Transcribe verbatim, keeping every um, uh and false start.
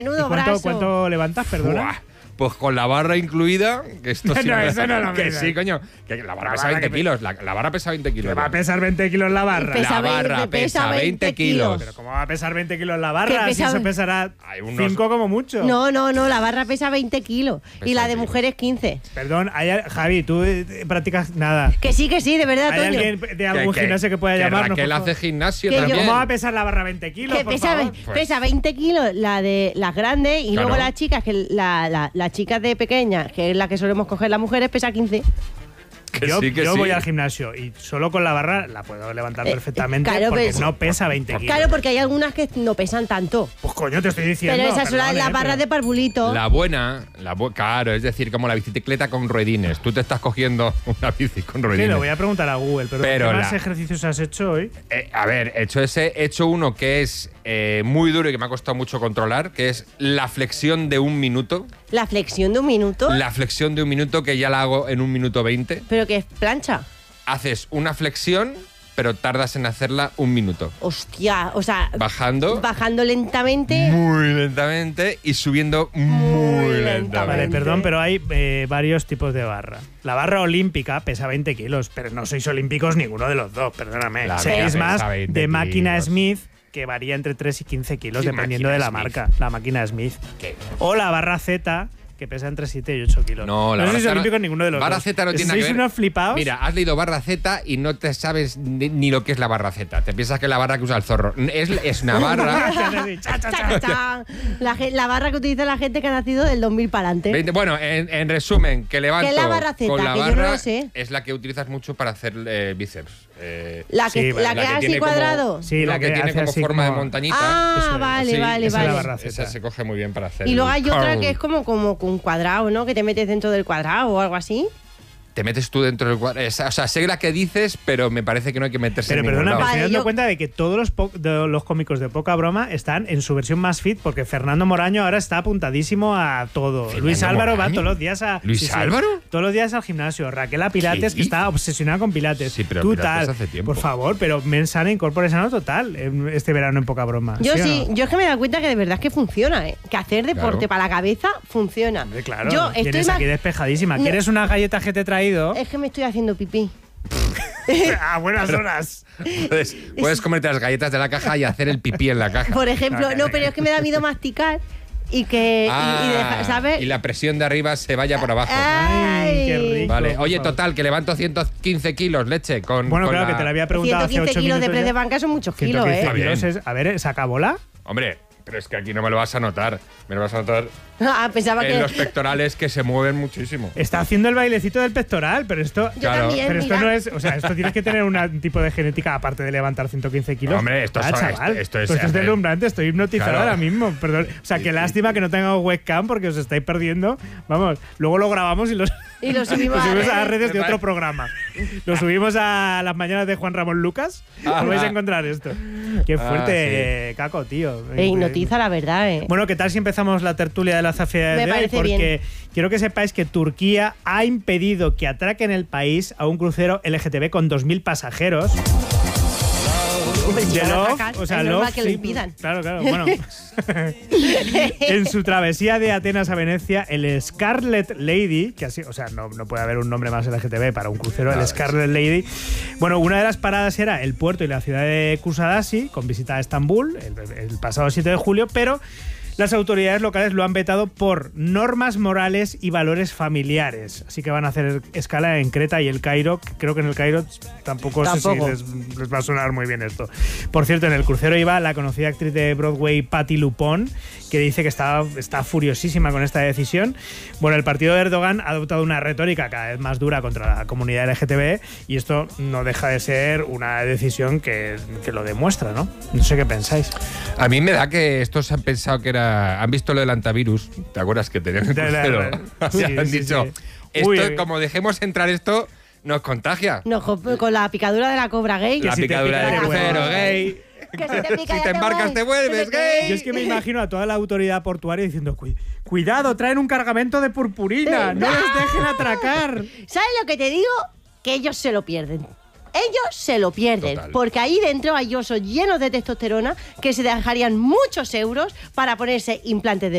Menudo cuánto, brazo. ¿Cuánto levantas, perdona? Buah, pues con la barra incluida, que esto sí No, me- eso no lo que miras. sí, coño, que la barra La pesa barra veinte que pe- kilos, la, la barra pesa veinte kilos. ¿Que va a pesar veinte kilos la barra? Pesa La barra veinte, pesa veinte kilos. ¿Pero cómo va a pesar veinte kilos la Que barra? Si pesa- eso pesará Hay unos- cinco como mucho. No, no, no, la barra pesa veinte kilos y Pesa la de veinte mujeres quince. Perdón, hay- Javi, tú eh, practicas nada. Que sí, que sí, de verdad, ¿Hay Toño. alguien de algún Que- gimnasio que pueda que llamarnos? Raquel por favor? hace gimnasio Que yo- también. ¿Cómo va a pesar la barra veinte kilos, Que por pesa, favor? Pues- pesa veinte kilos la de las grandes y Claro. luego las chicas, que la, la, las chicas de pequeñas, que es la que solemos coger las mujeres, pesa quince. Que yo sí, que yo sí. voy al gimnasio y solo con la barra la puedo levantar Eh, perfectamente claro, porque pero- no pesa veinte kilos. Claro, porque hay algunas que no pesan tanto. Pues coño, te estoy diciendo. Pero esas son las, perdón, las eh, barras pero- de parvulito. La buena, la bu- claro, es decir, como la bicicleta con ruedines. Tú te estás cogiendo una bici con Sí, ruedines. lo voy a preguntar a Google, pero, Pero ¿qué más la- ejercicios has hecho hoy? Eh, a ver, he hecho ese, he hecho uno que es eh, muy duro y que me ha costado mucho controlar, que es la flexión de un minuto. La flexión de un minuto, La flexión de un minuto que ya la hago en un minuto veinte. pero que es plancha. Haces una flexión, pero tardas en hacerla un minuto. Hostia, o sea, Bajando bajando lentamente. muy lentamente y subiendo muy, Muy lentamente. lentamente. Vale, perdón, pero hay eh, varios tipos de barra. La barra olímpica pesa veinte kilos, pero no sois olímpicos ninguno de los dos, perdóname. La Seis pesa más veinte de máquina kilos. Smith, que varía entre tres y quince kilos, Sí, dependiendo máquina de la Smith. marca. La máquina Smith. ¿Qué? O la barra Z, que pesa entre siete y ocho kilos. No, la no barra sois Z no- olímpicos ninguno de los barra dos. Z no tiene nada ¿Sois que ver. unos flipados? Mira, has leído barra Z y no te sabes ni, ni lo que es la barra Z. Te piensas que es la barra que usa el zorro. Es, es una barra. Cha, cha, cha. Cha, cha, cha. La, ge- la barra que utiliza la gente que ha nacido del dos mil para adelante. veinte bueno, en, en resumen, que levanto ¿Qué es la barra Z? con la Que yo no barra lo sé. es la que utilizas mucho para hacer eh, bíceps. Eh, La que, Sí, vale, la que la que así tiene como- cuadrado. Sí, la lo que, que tiene hace como así forma como- de montañita. Ah, Eso es. vale, Sí, vale, esa es la vale. barra Z. Esa se coge muy bien para hacer. Y luego hay el otra curl. que es como, como un cuadrado, ¿no? Que te metes dentro del cuadrado o algo así. Te metes tú dentro del cuadro. O sea, sé la que dices, pero me parece que no hay que meterse Pero en ningún perdona, me lado. Vale, estoy dando yo- cuenta de que todos los, po- de los cómicos de poca broma están en su versión más fit, porque Fernando Moraño ahora está apuntadísimo a todo. ¿Fernando Luis Álvaro va Moraño? todos los días a. ¿Luis Álvaro? Todos los días al gimnasio. Raquel a Pilates, ¿Qué que está obsesionada con Pilates. Sí, pero Tú Pilates tal. hace tiempo. Por favor, pero Mensana incorpora sano total en este verano en poca broma. Yo o sí, no? yo es que me he dado cuenta que de verdad es que funciona, ¿eh? Que hacer deporte Claro. para la cabeza funciona. Hombre, claro. Yo estoy Tienes más- aquí despejadísima. No. ¿Quieres unas galletas que te he traído? Es que me estoy haciendo pipí. A buenas horas. Puedes, puedes comerte las galletas de la caja y hacer el pipí en la caja. Por ejemplo, no, pero es que me da miedo masticar y que. y- Ah, y, deja- ¿sabes? y la presión de arriba se vaya por abajo. Ay, qué rico. Vale, por oye, favor. total, que levanto ciento quince kilos, leche, con. Bueno, con claro, la- que te la había preguntado ciento quince hace ocho kilos de minutos press ya. de banca son muchos kilos, ciento quince ¿eh? kilos Está es- a ver, ¿esa bola? Hombre, pero es que aquí no me lo vas a notar. Me lo vas a notar Ah, pensaba en que. los pectorales que se mueven muchísimo. Está haciendo el bailecito del pectoral, pero esto. Yo Claro. también, Pero esto mira. no es. O sea, esto tienes que tener un tipo de genética aparte de levantar ciento quince kilos. Hombre, esto Ah, son- chaval, esto- esto es- Pues esto es deslumbrante, estoy hipnotizado Claro. ahora mismo. Perdón. O sea, Sí, qué sí. lástima que no tengamos webcam porque os estáis perdiendo. Vamos, luego lo grabamos y los, Y lo subimos lo a subimos a las redes. redes de Me otro parece- programa. Lo subimos a las mañanas de Juan Ramón Lucas. Ah, Lo vais a ah. encontrar esto. Qué Ah, fuerte, sí. eh, Caco, tío. E hipnotiza, la verdad, ¿eh? Bueno, ¿qué tal si empezamos la tertulia de la Zafia Me de hoy? parece Porque bien. quiero que sepáis que Turquía ha impedido que atraquen el país a un crucero L G T B con dos mil pasajeros. Hombre, si De van a Love, atacar, o sea, es normal Love, que lo sí, impidan. Claro, claro, bueno. En su travesía de Atenas a Venecia, el Scarlet Lady, que así, o sea, no, no puede haber un nombre más L G T B para un crucero, el Scarlet Lady. Bueno, una de las paradas era el puerto y la ciudad de Kusadasi, con visita a Estambul, el, el pasado siete de julio, pero las autoridades locales lo han vetado por normas morales y valores familiares. Así que van a hacer escala en Creta y el Cairo. Creo que en el Cairo tampoco, Tampoco. sé si les, les va a sonar muy bien esto. Por cierto, en el crucero iba la conocida actriz de Broadway Patti Lupone, que dice que está, está furiosísima con esta decisión. Bueno, el partido de Erdogan ha adoptado una retórica cada vez más dura contra la comunidad L G T B y esto no deja de ser una decisión que, que lo demuestra, ¿no? No sé qué pensáis. A mí me da que estos han pensado que era. Han visto lo del antivirus. ¿Te acuerdas que tenían el De la- crucero? sí, Y han sí, dicho, sí. esto, Uy. como dejemos entrar esto, nos contagia. No, jo- con la picadura de la cobra gay. La si te picadura pica, del te crucero vuelves. gay. Que si te pica, Si ya te embarcas, te vuelves gay. Yo es que me imagino a toda la autoridad portuaria diciendo: "Cu- cuidado, traen un cargamento de purpurina, no les dejen atracar". ¿Sabes lo que te digo? Que ellos se lo pierden. Ellos se lo pierden, Total. porque ahí dentro hay osos llenos de testosterona que se dejarían muchos euros para ponerse implantes de